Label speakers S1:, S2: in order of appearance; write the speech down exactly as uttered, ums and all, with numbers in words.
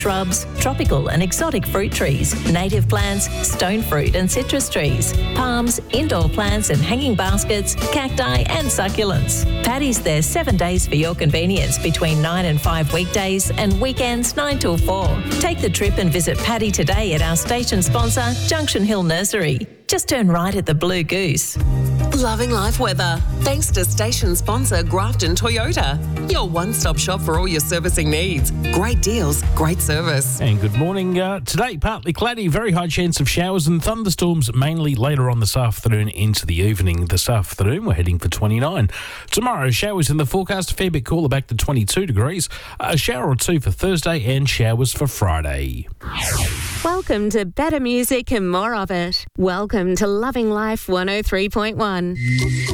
S1: shrubs, tropical and exotic fruit trees, native plants, stone fruit and citrus trees, palms, indoor plants and hanging baskets, cacti and succulents. Paddy's there seven days for your convenience between nine and five weekdays and weekends nine till four. Take the trip and visit Paddy today at our station sponsor, Junction Hill Nursery. Just turn right at the Blue Goose.
S2: Loving life weather. Thanks to station sponsor Grafton Toyota. Your one-stop shop for all your servicing needs. Great deals, great service.
S3: And good morning. Uh, today, partly cloudy, very high chance of showers and thunderstorms, mainly later on this afternoon into the evening. This afternoon, we're heading for twenty-nine. Tomorrow, showers in the forecast, a fair bit cooler, back to twenty-two degrees. A shower or two for Thursday and showers for Friday.
S4: Welcome to better music and more of it. Welcome to Loving Life one oh three point one.